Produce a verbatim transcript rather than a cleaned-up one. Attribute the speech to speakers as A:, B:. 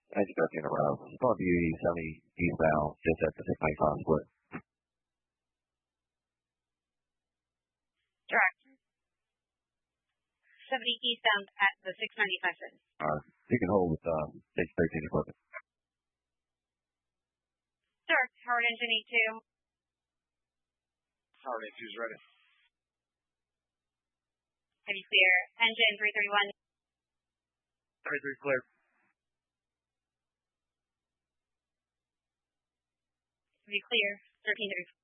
A: Engine thirteen aroused. Going to be seventy eastbound, just at the six ninety-five split.
B: Direct. seventy eastbound at the six ninety-five split.
A: Alright, you can hold with uh, stage thirteen equipment.
B: Direct, Howard engine eight two.
C: Howard eight two is ready.
B: Heavy clear. Engine three thirty-one.
C: thirty-three clear.
B: Heavy clear. thirteen thirty-four.